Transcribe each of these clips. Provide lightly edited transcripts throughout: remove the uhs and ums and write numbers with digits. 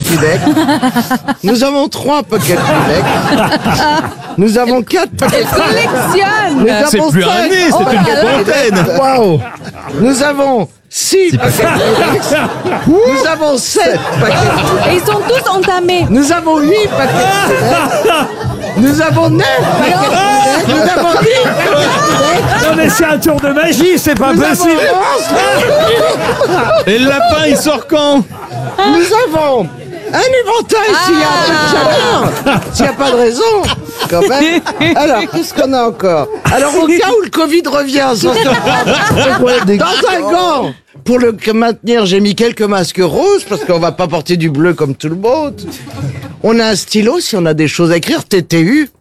Kleenex. Nous avons 3 paquets Kleenex. Nous avons 4 paquets Collectionne. Nous C'est avons plus un 5 nez, c'est une fontaine. Waouh. Nous avons 6 paquets Kleenex. Nous avons 7 paquets Kleenex. Et ils sont tous entamés. Nous avons 8 paquets Kleenex. Nous avons 9 paquets Kleenex. Nous avons 10 paquets Kleenex. Non mais c'est un tour de magie, c'est pas Nous avons possible. 11. Et le lapin, il sort quand? Nous avons un éventail s'il y a un peu de chaleur. S'il n'y a pas de raison, quand même. Alors, qu'est-ce qu'on a encore? Alors, au cas où le Covid revient, dans un gant, pour le maintenir, j'ai mis quelques masques roses, parce qu'on va pas porter du bleu comme tout le monde. On a un stylo, si on a des choses à écrire, TTU.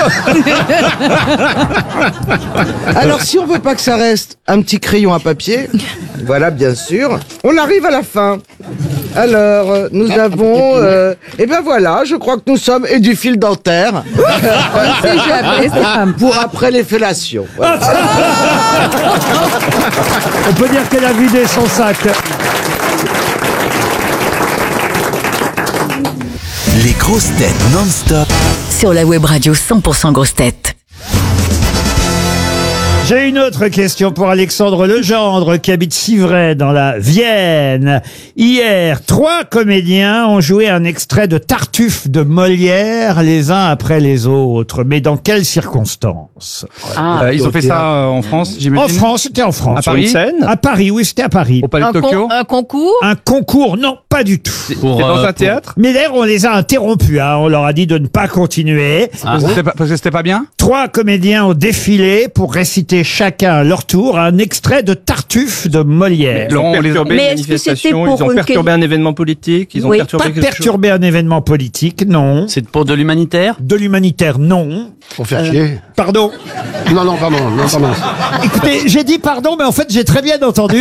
Alors, si on veut pas que ça reste, un petit crayon à papier. Voilà, bien sûr. On arrive à la fin. Alors, nous avons... eh ben voilà, je crois que nous sommes... Et du fil dentaire. J'ai appelé cette femme. Pour après les fellations. Voilà. On peut dire qu'elle a vidé son sac. Les grosses têtes non-stop. Sur la web radio 100% grosses têtes. J'ai une autre question pour Alexandre Legendre qui habite Civray dans la Vienne. Hier, 3 comédiens ont joué un extrait de Tartuffe de Molière les uns après les autres. Mais dans quelles circonstances? Ils ont fait ça en France, En j'imagine. France, c'était en France. À Paris. Oui. À Paris, oui, c'était à Paris. Au Palais de Tokyo. Un concours. Un concours, non, pas du tout. C'est dans un théâtre. Mais d'ailleurs, on les a interrompus. Hein. On leur a dit de ne pas continuer. Parce que c'était pas bien. 3 comédiens ont défilé pour réciter chacun à leur tour un extrait de Tartuffe de Molière. Laurent, on les a Mais est-ce que c'était pour Ils ont perturbé un événement politique. Ils ont Oui. perturbé Pas quelque chose. perturber un événement politique, non. C'est pour de l'humanitaire? De l'humanitaire, non. Pour faire chier. Pardon. Non, pardon. Écoutez, j'ai dit pardon, mais en fait, j'ai très bien entendu.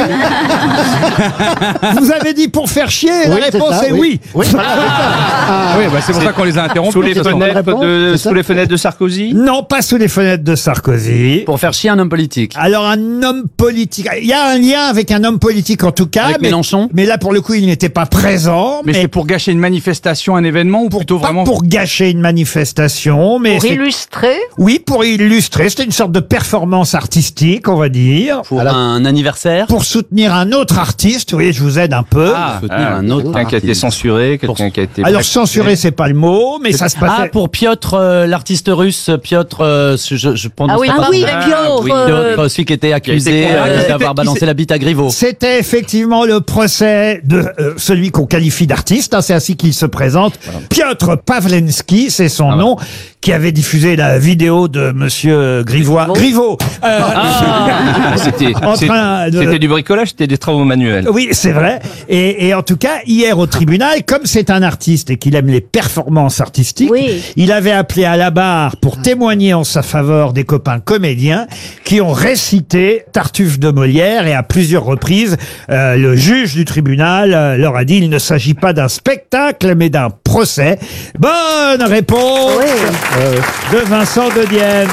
Vous avez dit pour faire chier, et la Oui, c'est réponse ça, est oui. Oui, Oui, bah, c'est pour ça qu'on les a interrompus. Sous les de toute façon. fenêtres de Sarkozy. Non, pas sous les fenêtres de Sarkozy. Pour faire chier un homme politique. Alors, un homme politique. Il y a un lien avec un homme politique, en tout cas. Avec Mélenchon. Mais là, pour le coup, il n'était pas présent. Mais c'est pour gâcher une manifestation, un événement, ou plutôt pas vraiment pour gâcher une manifestation, mais Pour illustrer. oui, pour illustrer. C'était une sorte de performance artistique, on va dire. Pour un anniversaire. Pour soutenir un autre artiste. Vous voyez, je vous aide un peu. Soutenir un autre Quelqu'un qui a été artiste. censuré, quelqu'un qui a été. Alors, censurer, c'est pas le mot, mais ça se passait. Ah, pour Piotr, l'artiste russe, Piotr, je prononce Ah oui, pas Piotr. Piotr, celui qui était accusé d'avoir balancé la bite à Griveaux. C'était effectivement le procès de celui qu'on qualifie d'artiste, hein, c'est ainsi qu'il se présente. Piotr Pawlenski, c'est son nom, qui avait diffusé la vidéo de monsieur Griveaux. C'était En train de- c'était du bricolage, c'était des travaux manuels. Oui, c'est vrai. Et en tout cas, hier au tribunal, comme c'est un artiste et qu'il aime les performances artistiques, Oui. il avait appelé à la barre pour témoigner en sa faveur des copains comédiens qui ont récité Tartuffe de Molière, et à plusieurs reprises, le juge du tribunal leur a dit il ne s'agit pas d'un spectacle mais d'un procès. Bonne réponse de Vincent de Dienne.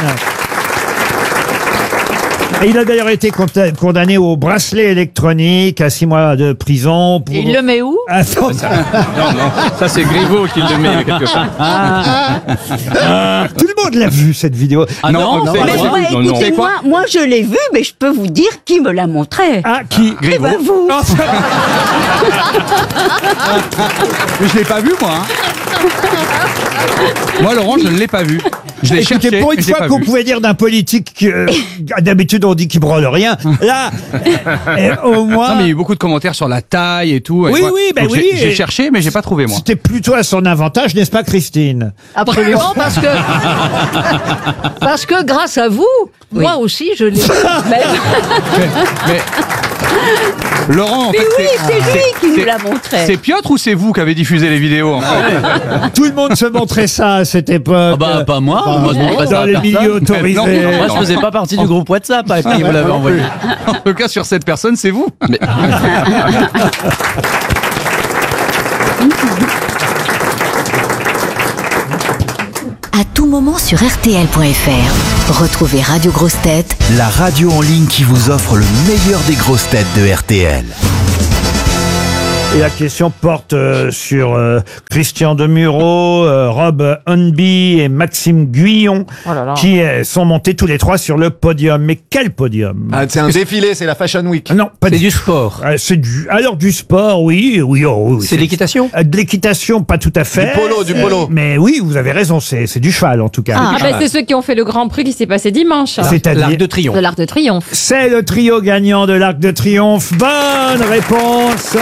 Et il a d'ailleurs été condamné au bracelet électronique, à 6 mois de prison. Pour... Il le met où? Attends. Non, ça c'est Griveaux qui le met quelque part. Tout le monde l'a vu, cette vidéo. Ah non, non, c'est Mais vrai. ouais, non, écoutez, non. moi je l'ai vu, mais je peux vous dire qui me l'a montré. Ah, qui? Eh ben vous. Oh, Mais je l'ai pas vu, moi. Moi, Laurent, je ne l'ai pas vu. Je l'ai écoutez, cherché, pour mais une je l'ai fois pas qu'on vu. pouvait dire d'un politique, d'habitude on dit qu'il branle rien, là, au moins... Non, mais il y a eu beaucoup de commentaires sur la taille et tout. Oui, oui, ben Donc, oui, J'ai et- cherché, mais j'ai pas trouvé, moi. C'était plutôt à son avantage, n'est-ce pas, Christine? Absolument, parce que grâce à vous, moi aussi je l'ai vu. Mais Laurent, en Mais fait, oui, c'est lui qui nous l'a montré. C'est Piotr ou c'est vous qui avez diffusé les vidéos en fait Tout le monde se montrait ça à cette époque. Ah bah, pas moi. Moi, je montrais ça dans à les personne. milieux autorisés. Non, Moi, je faisais pas partie du groupe WhatsApp à qui vous l'avez envoyé. En tout cas, sur cette personne, c'est vous. À tout moment sur RTL.fr. Retrouvez Radio Grosses Têtes La radio en ligne qui vous offre le meilleur des grosses têtes de RTL. Et la question porte sur Christian Demureau, Rob Hunby et Maxime Guyon, qui sont montés tous les trois sur le podium. Mais quel podium? Ah, c'est un défilé, c'est la Fashion Week. Non, pas C'est du sport. C'est du sport, oui. C'est l'équitation? De l'équitation, pas tout à fait. Du polo. Mais oui, vous avez raison, c'est du cheval en tout cas. Ah, ben c'est ceux qui ont fait le Grand Prix qui s'est passé dimanche. C'est-à-dire L'Arc de Triomphe. De l'Arc de Triomphe. C'est le trio gagnant de l'Arc de Triomphe. Bonne réponse.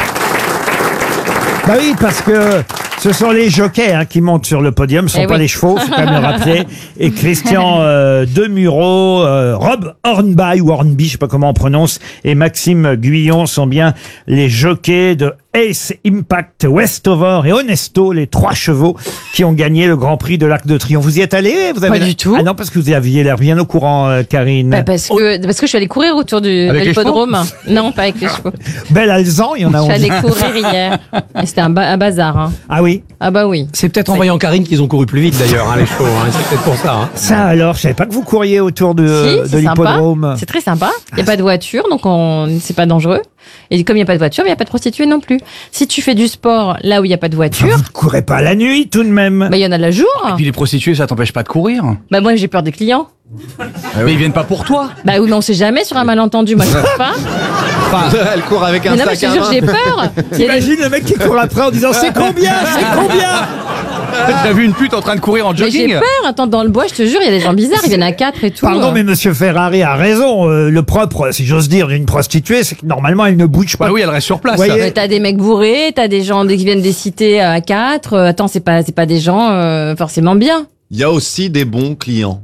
Bah oui, parce que ce sont les jockeys qui montent sur le podium, ce ne sont pas les chevaux, faut quand même le rappeler. Et Christian Demureau, Rob Hornby ou Hornby, je sais pas comment on prononce, et Maxime Guyon sont bien les jockeys de Ace, Impact, Westover et Honesto, les 3 chevaux qui ont gagné le Grand Prix de l'Arc de Triomphe. Vous y êtes allé? Vous avez Pas du tout. Ah non, parce que vous aviez l'air bien au courant, Karine. Bah, parce que je suis allée courir autour de l'hippodrome. Non, pas avec les chevaux. Belle Alzan, il y en a Je suis 11. allée courir hier. Et c'était un bazar. Hein. Ah oui? Ah bah oui. C'est peut-être en voyant Karine qu'ils ont couru plus vite d'ailleurs, les chevaux. C'est peut-être pour ça. Ça alors, je savais pas que vous couriez autour de Si, c'est sympa. l'hippodrome. C'est très sympa. Il n'y a pas de voiture, donc c'est pas dangereux. Et comme il n'y a pas de voiture, il n'y a pas de prostituées non plus. Si tu fais du sport là où il n'y a pas de voiture, Vous ne courez pas la nuit tout de même. bah il y en a la jour. Et puis les prostituées, ça t'empêche pas de courir. Bah moi j'ai peur des clients. Mais ils viennent pas pour toi. Bah oui, mais on sait jamais sur un malentendu. Moi je ne pas. Elle court avec un Mais non, mais sac je te à jure, main. j'ai peur. Il y a des- Imagine le mec qui court après en disant c'est combien? C'est combien? T'as vu une pute en train de courir en Mais j'ai jogging? peur. Attends, dans le bois, je te jure, il y a des gens bizarres. Ils viennent à 4 et tout. Pardon, mais Monsieur Ferrari a raison. Le propre, si j'ose dire, d'une prostituée, c'est que normalement, elle ne bouge pas. Bah oui, elle reste sur place. Voyez. Mais t'as des mecs bourrés, t'as des gens qui viennent des cités à 4. Attends, c'est pas des gens forcément bien. Il y a aussi des bons clients.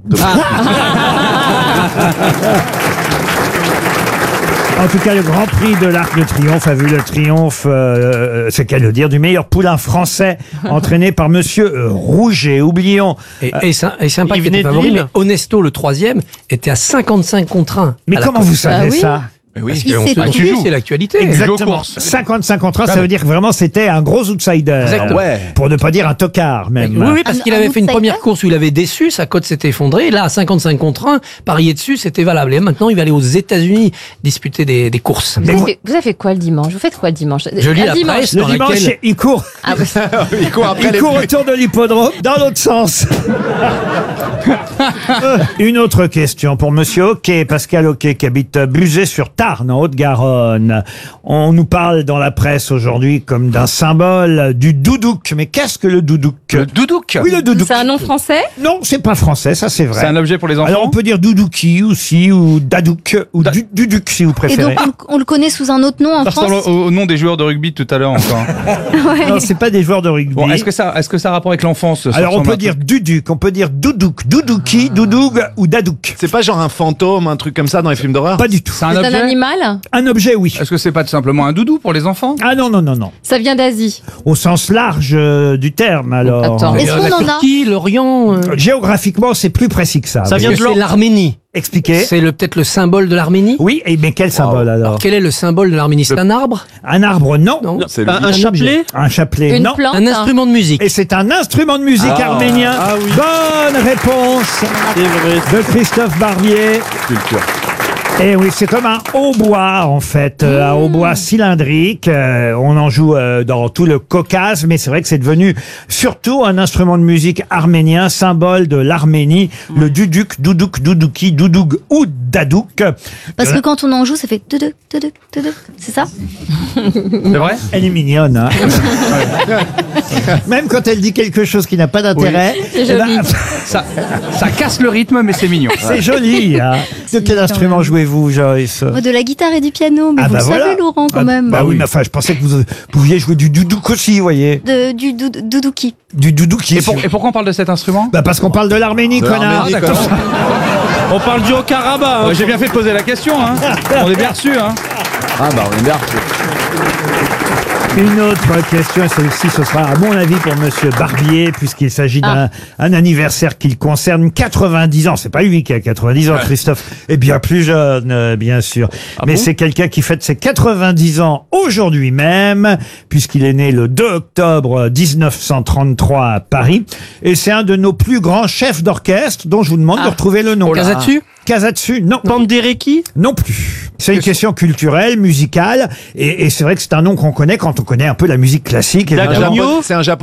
En tout cas, le Grand Prix de l'Arc de Triomphe a vu le triomphe, c'est qu'à le dire, du meilleur poulain français entraîné par Monsieur Rouget. Oublions. Et sympa il qui venait était de favori, mais Lille. Honesto, le 3e, était à 55 contre 1. Mais comment vous savez Ah oui ça? Oui, Parce qu'on Ah, se tu suit, joues. c'est l'actualité. Exactement. 55 contre 1, ça veut dire que vraiment c'était un gros outsider. Exactement. Ouais. Pour ne pas dire un tocard, même. Oui, oui, parce qu'il avait fait une première course où il avait déçu, sa cote s'était effondrée. Et là, à 55 contre 1, parier dessus, c'était valable. Et maintenant, il va aller aux États-Unis disputer des courses. Vous avez fait quoi le dimanche? Vous faites quoi le dimanche? Je lis Un la dimanche. presse Le dans dimanche, laquelle... il court. Ah, bah, Il court après Il les court pluies. autour de l'hippodrome dans l'autre sens. Une autre question pour Monsieur Hoquet, Pascal Hoquet, qui habite Buzet-sur-Tarn, en Haute-Garonne. On nous parle dans la presse aujourd'hui comme d'un symbole du doudouk. Mais qu'est-ce que le doudouk? Le doudouk. Oui, le doudouk. c'est un nom français? Non, c'est pas français, ça c'est vrai. C'est un objet pour les enfants. Alors on peut dire doudouki aussi, ou dadouk, ou duduc si vous Et préférez. donc, on le connaît sous un autre nom en Ça ressemble France. au nom des joueurs de rugby de tout à l'heure encore. Non, c'est pas des joueurs de rugby. Bon, est-ce que ça a rapport avec l'enfance? ça Alors on ressemble à peut un dire truc duduc, on peut dire doudouki, doudoug ou dadouk. C'est pas genre un fantôme, un truc comme ça dans les films d'horreur? Pas du tout. C'est un C'est un objet? animal? Un objet, oui. Est-ce que c'est pas tout simplement un doudou pour les enfants? Ah non, non, non, non. Ça vient d'Asie. Au sens large du terme, alors. Attends. Est-ce qu'on la en a Turquie, l'Orient... Géographiquement, c'est plus précis que ça. Ça vient de Parce que l'Arménie. Expliquez. C'est peut-être le symbole de l'Arménie. Oui, mais quel symbole alors? Alors, quel est le symbole de l'Arménie? C'est un arbre? Un arbre, non. Non. C'est le Un chapelet? Un chapelet, Une non. plante? Un instrument de musique. Et c'est un instrument de musique arménien. Bonne réponse de Christophe Barbier. culture. Et oui, c'est comme un hautbois en fait, un hautbois cylindrique. On en joue dans tout le Caucase, mais c'est vrai que c'est devenu surtout un instrument de musique arménien, symbole de l'Arménie, le duduk, doudouk, doudouki, doudoug ou dadouk. Parce que quand on en joue, ça fait tuduk, tuduk, tuduk. C'est ça? C'est vrai? Elle est mignonne, hein. Même quand elle dit quelque chose qui n'a pas d'intérêt. C'est eh ben, joli. Ça casse le rythme, mais c'est mignon. c'est joli, hein. De quel instrument jouez-vous, Joyce? Oh, de la guitare et du piano, mais Ah vous bah le voilà. savez, Laurent, quand Ah, même. Bah oui, mais enfin, je pensais que vous pouviez jouer du doudouk aussi, vous voyez. Du doudouki. Du doudouki. Et pourquoi on parle de cet instrument? Bah parce qu'on parle de l'Arménie, De connard. l'Arménie, d'accord. On parle du Haut-Karabakh. J'ai bien fait de poser la question, hein. On est bien reçu, hein. Ah bah on est bien. Une autre question, et celle-ci, ce sera à mon avis pour Monsieur Barbier, puisqu'il s'agit d'un anniversaire qui le concerne, 90 ans. C'est pas lui qui a 90 ans, Christophe est bien plus jeune, bien sûr. Mais c'est quelqu'un qui fête ses 90 ans aujourd'hui même, puisqu'il est né le 2 octobre 1933 à Paris. Et c'est un de nos plus grands chefs d'orchestre, dont je vous demande de retrouver le nom. Casatsu? Kazatsu, non. Pandereki? Non plus. C'est une question culturelle, musicale, et c'est vrai que c'est un nom qu'on connaît quand on connaît un peu la musique classique. évidemment. Dagogno? C'est un japonais.